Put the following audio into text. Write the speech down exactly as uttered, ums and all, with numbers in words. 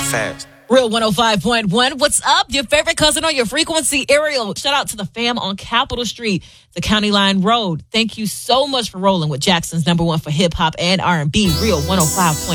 fast. Real one oh five point one. What's up? Your favorite cousin on your frequency, Ariel. Shout out to the fam on Capitol Street, the County Line Road. Thank you so much for rolling with Jackson's number one for hip hop and R and B. Real one oh five point one.